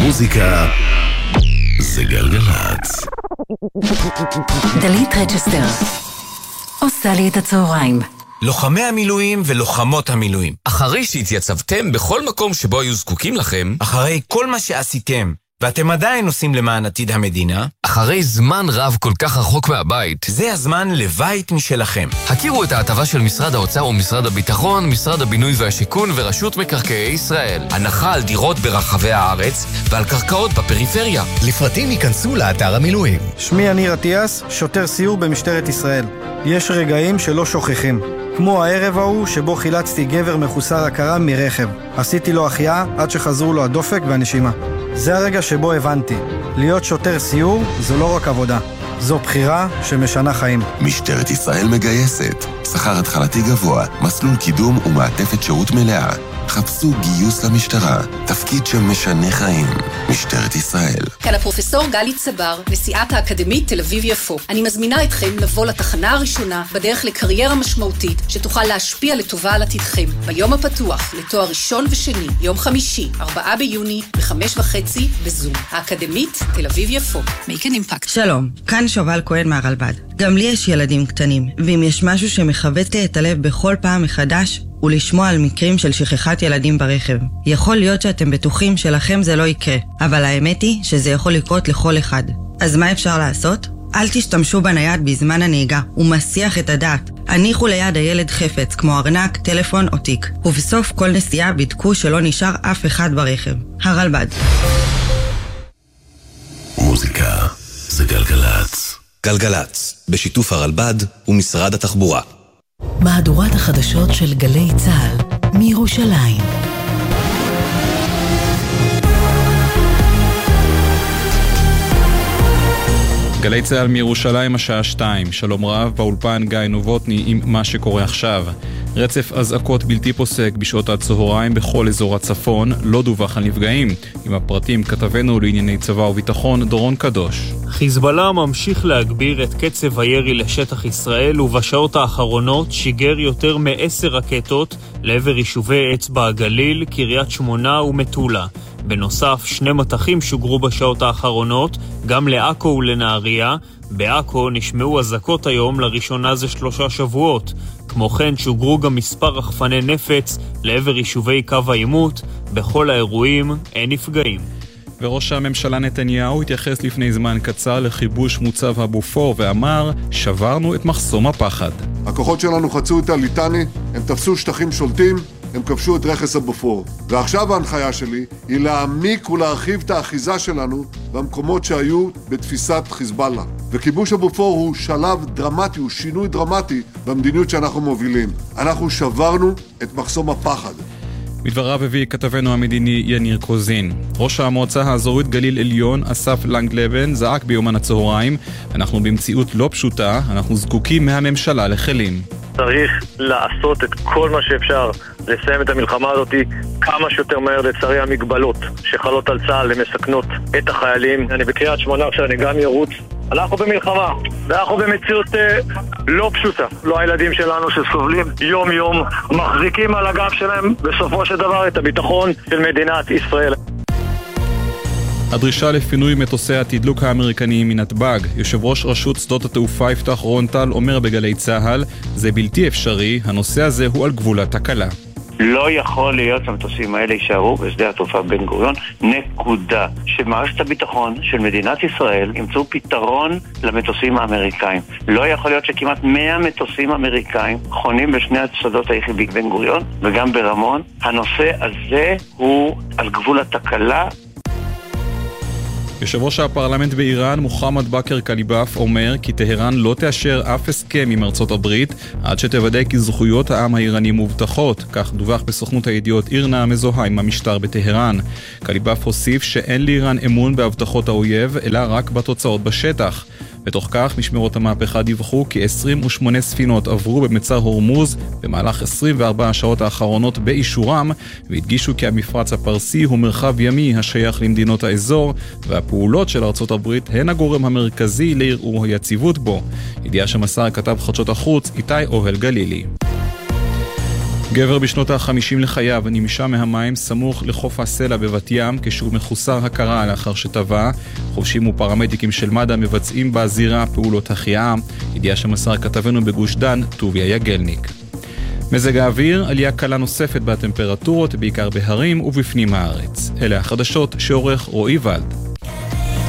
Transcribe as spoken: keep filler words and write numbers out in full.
מוזיקה זה גלגלצ. דלית רצ'סטר עושה לי את הצהריים. לוחמי המילואים ולוחמות המילואים, אחרי שהתייצבתם בכל מקום שבו היו זקוקים לכם, אחרי כל מה שעשיתם ואתם עדיין עושים למען עתיד המדינה, אחרי זמן רב כל כך רחוק מהבית, זה הזמן לבית משלכם. הכירו את ההטבה של משרד האוצר ומשרד הביטחון, משרד הבינוי והשיכון ורשות מקרקעי ישראל. הנחה על דירות ברחבי הארץ ועל קרקעות בפריפריה. לפרטים ייכנסו לאתר המילואים. שמי אני רטיאס, שוטר סיור במשטרת ישראל. יש רגעים שלא שוכחים. כמו הערב ההוא שבו חילצתי גבר מחוסר הכרה מרכב. עשיתי לו החייאה עד שחזרו לו הדופק והנשימה. זה הרגע שבו הבנתי, להיות שוטר סיור זו לא רק עבודה, זו בחירה שמשנה חיים. משטרת ישראל מגייסת, שכר התחלתי גבוה, מסלול קידום ומעטפת שירות מלאה. חפשו גיוס למשטרה, תפקיד שמשנה חיים. משטרת ישראל. כאן הפרופסור גלי צבר, נשיאת האקדמית תל אביב יפו. אני מזמינה אתכם לבוא לתחנה הראשונה בדרך לקריירה משמעותית שתוכל להשפיע לטובה על עתידכם. ביום הפתוח לתואר ראשון ושני, יום חמישי, ארבעה ביוני, בחמש וחצי, בזום. האקדמית תל אביב יפו. Make an impact. שלום, כאן שובל כהן מהרלב"ד. גם לי יש ילדים קטנים, ואם יש משהו שמחבט לי את הלב בכל פעם מחדש, ולשמוע על מקרים של שכחת ילדים ברכב. יכול להיות שאתם בטוחים שלכם זה לא יקרה, אבל האמת היא שזה יכול לקרות לכל אחד. אז מה אפשר לעשות? אל תשתמשו בנייד בזמן הנהיגה, הוא מסיח את הדעת. הניחו ליד הילד חפץ, כמו ארנק, טלפון או תיק. ובסוף כל נסיעה בדקו שלא נשאר אף אחד ברכב. הרלב"ד. מוזיקה זה גלגלצ. גלגלצ, בשיתוף הרלב"ד ומשרד התחבורה. מהדורת החדשות של גלי צהל מירושלים. גלי צהל מירושלים השעה שתיים. שלום רב, באולפן גיא נובוטני עם מה שקורה עכשיו. רצף אזעקות בלתי פוסק בשעות הצהריים בכל אזור הצפון, לא דווח על נפגעים. עם הפרטים כתבנו לענייני צבא וביטחון דורון קדוש. חיזבאללה ממשיך להגביר את קצב הירי לשטח ישראל, ובשעות האחרונות שיגר יותר מעשר רקטות לעבר יישובי אצבע הגליל, קריית שמונה ומטולה. בנוסף, שני מטחים שוגרו בשעות האחרונות, גם לעכו ולנהריה. בעכו נשמעו אזעקות היום לראשונה זה שלושה שבועות. כמו כן שוגרו גם מספר רחפני נפץ לעבר יישובי קו העימות. בכל האירועים אין נפגעים. וראש הממשלה נתניהו התייחס לפני זמן קצר לכיבוש מוצב הבופור ואמר, שברנו את מחסום הפחד. הכוחות שלנו חצו את הליטני, הם תפסו שטחים שולטים, הם כבשו את רכס הבופור. ועכשיו ההנחיה שלי היא להעמיק ולהרחיב את האחיזה שלנו במקומות שהיו בתפיסת חיזבאללה. וכיבוש הבופור הוא שלב דרמטי, הוא שינוי דרמטי במדיניות שאנחנו מובילים. אנחנו שברנו את מחסום הפחד. בדבריו הביא כתבנו המדיני יניר קוזין. ראש המועצה האזורית גליל עליון, אסף לנגלבן, זעק ביומן הצהריים, אנחנו במציאות לא פשוטה, אנחנו זקוקים מהממשלה לחלים. צריך לעשות את כל מה שאפשר לסיים את המלחמה הזאת כמה שיותר מהר. לצערי המגבלות שחלות על צה"ל למסכנות את החיילים. אני בקריית שמונה עכשיו, אני גם ירוץ. אנחנו במלחמה, ואנחנו במציאות אה, לא פשוטה. לא הילדים שלנו שסובלים יום יום, מחזיקים על הגב שלהם בסופו של דבר את הביטחון של מדינת ישראל. הדרישה לפינוי מטוסי התדלוק האמריקניים מנתב"ג. יושב ראש רשות שדות התעופה יפתח רון-טל אומר בגלי צהל, זה בלתי אפשרי, הנושא הזה הוא על גבול התקלה. לא יכול להיות שהמטוסים האלה יישארו בשדה התעופה בן גוריון, נקודה. שמערכת הביטחון של מדינת ישראל ימצאו פתרון למטוסים האמריקאים. לא יכול להיות שכמעט מאה מטוסים אמריקאים חונים בשני השדות היחידים בן גוריון וגם ברמון. הנושא הזה הוא על גבול התקלה. יושב ראש הפרלמנט באיראן, מוחמד בכר קליבאף, אומר כי טהרן לא תאשר אף הסכם עם ארצות הברית עד שתוודא כי זכויות העם האיראני מובטחות. כך דווח בסוכנות הידיעות אירנה המזוהה עם המשטר בטהרן. קליבאף הוסיף שאין לאיראן אמון בהבטחות האויב, אלא רק בתוצאות בשטח. בתוך כך, משמרות המהפכה דיווחו כי עשרים ושמונה ספינות עברו במצר הורמוז במהלך עשרים וארבע השעות האחרונות באישורם, והדגישו כי המפרץ הפרסי הוא מרחב ימי השייך למדינות האזור, והפעולות של ארצות הברית הן הגורם המרכזי לערעור היציבות בו. ידיעה שמסר כתב חדשות החוץ איתי אוהל גלילי. גבר בשנות ה-חמישים לחייו נמשה מהמים סמוך לחוף הסלע בבת ים כשהוא מחוסר הכרה לאחר שטבע. חובשים ופרמדיקים של מד"א מבצעים בזירה פעולות החייאה. ידיעה שמסר כתבנו בגוש דן, טוביה יגלניק. מזג האוויר, עלייה קלה נוספת בטמפרטורות, בעיקר בהרים ובפנים הארץ. אלה החדשות שעורך רועי ולד.